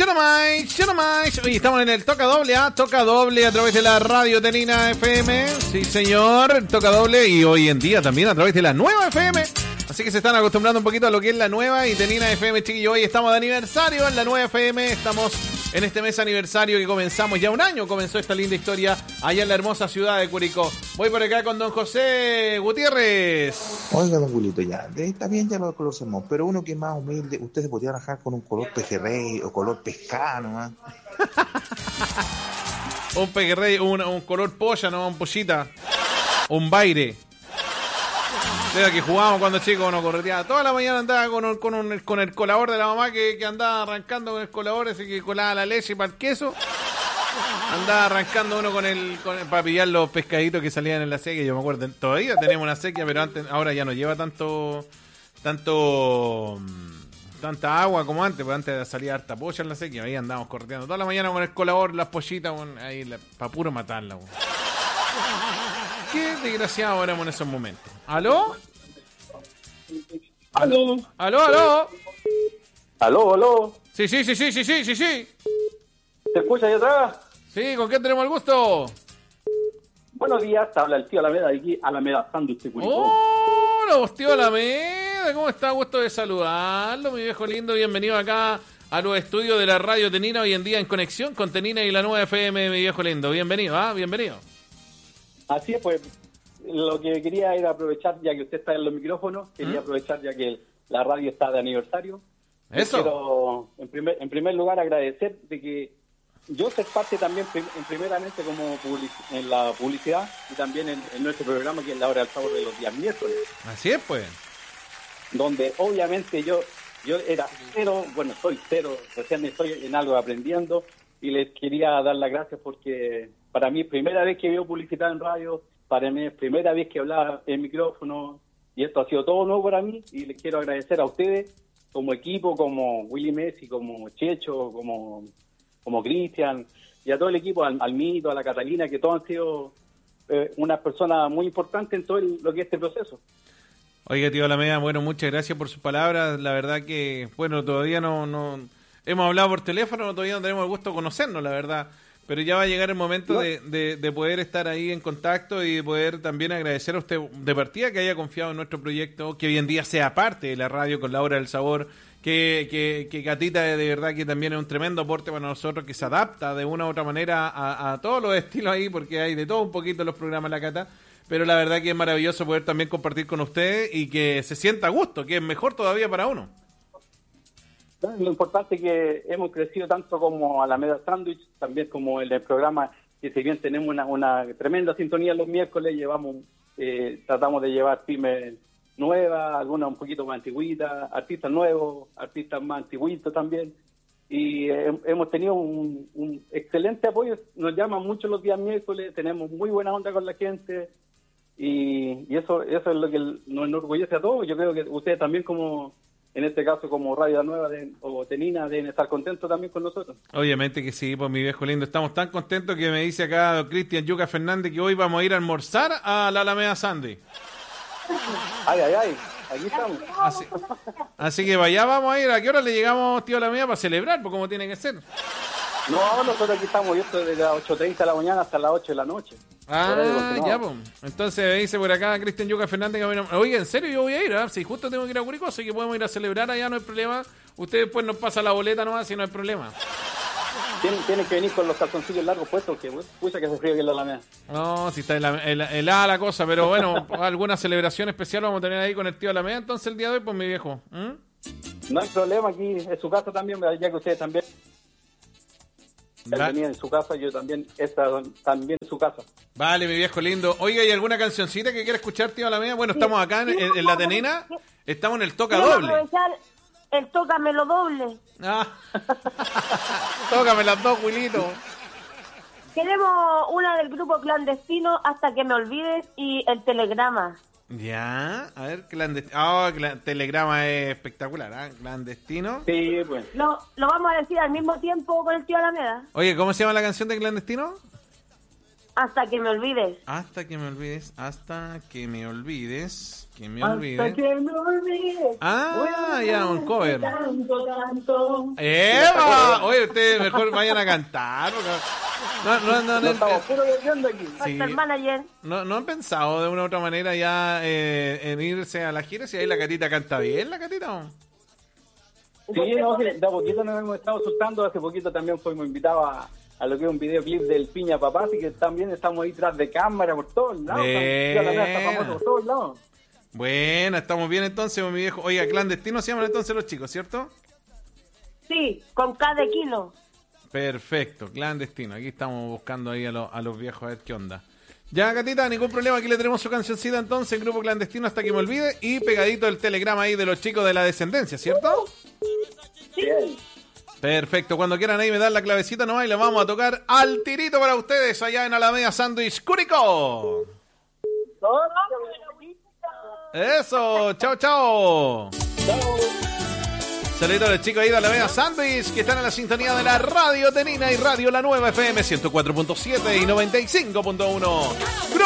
Xenomais. Oye, estamos en el Toca Doble, Toca Doble a través de la radio Tenina FM. Sí, señor, Toca Doble. Y hoy en día también a través de la nueva FM. Así que se están acostumbrando un poquito a lo que es la nueva y Tenina FM, chiquillos. Hoy estamos de aniversario en la nueva FM. Estamos en este mes aniversario que comenzamos ya un año. Comenzó esta linda historia allá en la hermosa ciudad de Curicó. Voy por acá con don José Gutiérrez. Oiga, don Wilito, ya, está bien, ya lo conocemos, pero uno que es más humilde, usted se podría rajar con un color pejerrey o color pescano, ¿eh? Un pejerrey, un color polla, ¿no? Un pollita. Un baire. Era que jugábamos cuando chico, uno correteaba. Toda la mañana andaba con el colador de la mamá que andaba arrancando con el colador ese que colaba la leche para el queso. Andaba arrancando uno para pillar los pescaditos que salían en la sequía. Yo me acuerdo, todavía tenemos una sequía, pero ahora ya no lleva tanta agua como antes, porque antes salía harta polla en la sequía. Ahí andábamos correteando toda la mañana con el colador, las pollitas, para puro matarla. Qué desgraciado éramos en esos momentos. ¿Aló? ¿Aló? ¿Aló? ¿Aló? Sí. ¿Se escucha ahí atrás? Sí, ¿con quién tenemos el gusto? Buenos días, te habla el tío Alameda de aquí, Alameda Sándwich de Curicó. ¡Hola, tío Alameda! ¿Cómo está? Gusto de saludarlo, mi viejo lindo. Bienvenido acá a los estudios de la radio Tenina, hoy en día en conexión con Tenina y la nueva FM, mi viejo lindo. Bienvenido, bienvenido. Así es, pues, lo que quería era aprovechar, ya que usted está en los micrófonos, quería aprovechar ya que la radio está de aniversario. Eso. Quiero, en primer lugar, agradecer de que yo ser parte también, primeramente como en la publicidad y también en nuestro programa, que es La Hora del Sabor de los días miércoles. Así es, pues. Donde obviamente yo era cero, bueno, soy cero, recién estoy en algo aprendiendo y les quería dar las gracias porque para mí es primera vez que veo publicidad en radio, para mí es primera vez que hablaba en micrófono y esto ha sido todo nuevo para mí y les quiero agradecer a ustedes como equipo, como Willy Messi, como Checho, como Cristian y a todo el equipo, al Mito, a la Catalina, que todos han sido unas personas muy importantes en todo lo que es este proceso. Oiga, tío Alameda, bueno, muchas gracias por sus palabras. La verdad que, bueno, todavía no hemos hablado por teléfono, todavía no tenemos el gusto de conocernos, la verdad. Pero ya va a llegar el momento de poder estar ahí en contacto y de poder también agradecer a usted de partida que haya confiado en nuestro proyecto, que hoy en día sea parte de la radio con La Hora del Sabor, que Catita de verdad que también es un tremendo aporte para nosotros, que se adapta de una u otra manera a todos los estilos ahí, porque hay de todo un poquito en los programas La Cata. Pero la verdad que es maravilloso poder también compartir con usted y que se sienta a gusto, que es mejor todavía para uno. Lo importante es que hemos crecido tanto como Alameda Sándwich, también como en el programa, que si bien tenemos una tremenda sintonía los miércoles, tratamos de llevar pymes nuevas, algunas un poquito más antiguitas, artistas nuevos, artistas más antiguitos también. Y hemos tenido un excelente apoyo, nos llaman mucho los días miércoles, tenemos muy buena onda con la gente y eso es lo que nos enorgullece a todos. Yo creo que ustedes también, como en este caso como Radio Nueva o Tenina, deben estar contentos también con nosotros. Obviamente que sí, pues mi viejo lindo, estamos tan contentos que me dice acá don Cristian Yuca Fernández que hoy vamos a ir a almorzar a la Alameda Sandy. Ay, aquí estamos. Así que vaya, vamos a ir. ¿A qué hora le llegamos, tío Alameda, para celebrar? Pues como tiene que ser. No, nosotros aquí estamos, yo estoy desde las 8:30 de la mañana hasta las 8 de la noche. Ya, pues. Entonces me dice por acá Cristian Yuca Fernández que oiga, en serio, yo voy a ir, si justo tengo que ir a Curicó, así que podemos ir a celebrar allá, no hay problema. Usted después nos pasa la boleta nomás, si no hay problema. Tienen que venir con los calzoncillos largos puestos, que pucha que se frío aquí en la Alameda. No, si está helada la cosa, pero bueno, alguna celebración especial vamos a tener ahí con el tío Alameda, entonces el día de hoy, pues mi viejo. No hay problema, aquí es su casa también, ya que ustedes también venía en su casa, yo también, también en su casa. Vale, mi viejo lindo. Oiga, ¿hay alguna cancioncita que quiera escuchar, tío Alameda? Bueno, estamos acá en la Tenina, estamos en el Toca Doble. Aprovechar el Tócamelo Doble. Tócame las dos, Wilito. Queremos una del grupo Clandestino, Hasta que me olvides, y el Telegrama. Ya, a ver, Telegrama es espectacular, Clandestino. Sí, pues. Lo vamos a decir al mismo tiempo con el tío Alameda. Oye, ¿cómo se llama la canción de Clandestino? Hasta que me olvides. Hasta que me olvides, hasta que me olvides, que me Hasta olvides. que me olvides. Ah, ya, un cover. Tanto. ¡Eva! Oye, ustedes mejor vayan a cantar. No, Estamos puro bebiendo aquí. Sí. Hasta el manager. No han pensado de una u otra manera ya en irse a la gira, si ahí la Catita canta bien, la Catita. Sí, no, sí, de a poquito nos hemos estado soltando. Hace poquito también fuimos invitados a lo que es un videoclip del Piña Papá, así que también estamos ahí tras de cámara por todos lados. Bien. Ya la verdad está famoso por todos lados. Bueno, estamos bien entonces, mi viejo. Oiga, clandestino se llaman entonces los chicos, ¿cierto? Sí, con cada kilo. Perfecto, clandestino. Aquí estamos buscando ahí a los viejos a ver qué onda. Ya, Catita, ningún problema. Aquí le tenemos su cancioncita entonces, Grupo Clandestino, hasta que me olvide. Y pegadito el telegrama ahí de los chicos de la Descendencia, ¿cierto? Bien. Perfecto, cuando quieran ahí me dan la clavecita nomás y le vamos a tocar al tirito para ustedes allá en Alameda Sándwich Curicó. Eso, chao, chao. Saludos a los chicos ahí de Alameda Sándwich que están en la sintonía de la Radio Tenina y Radio La Nueva FM 104.7 y 95.1.